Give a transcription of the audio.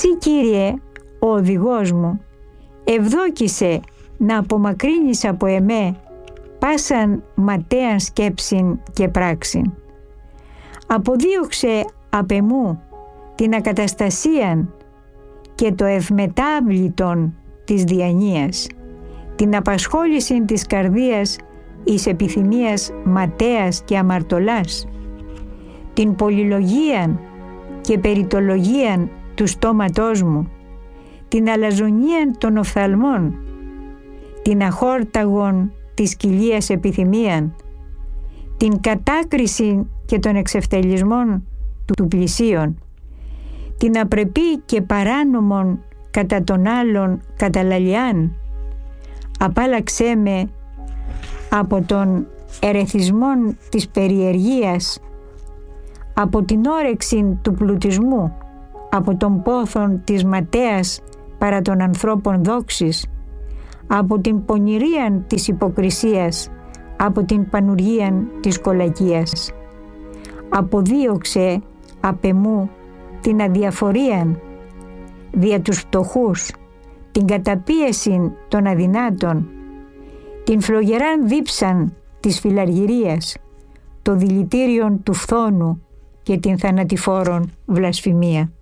Εσύ, Κύριε, ο οδηγός μου, ευδόκησε να απομακρύνεις από εμέ πάσαν ματέαν σκέψην και πράξην. Αποδίωξε απ' εμού την ακαταστασίαν και το ευμετάβλητον της διανοίας, την απασχόληση της καρδίας εις επιθυμίας ματέας και αμαρτωλάς, την πολυλογίαν και περιτολογίαν του στόματός μου, την αλαζονίαν των οφθαλμών, την αχόρταγον της κοιλίας επιθυμίαν, την κατάκριση και των εξευτελισμών του πλησίον, την απρεπή και παράνομον κατά των άλλων καταλαλιάν. Απάλαξέ με από τον ερεθισμόν της περιεργίας, από την όρεξη του πλουτισμού, από τον πόθον της ματέας παρά των ανθρώπων δόξης, από την πονηρίαν της υποκρισίας, από την πανουργίαν της κολακίας. Αποδίωξε απ' εμού την αδιαφορίαν δια τους φτωχούς, την καταπίεση των αδυνάτων, την φλογεράν δίψαν της φιλαργυρίας, το δηλητήριον του φθόνου και την θανατηφόρον βλασφημία.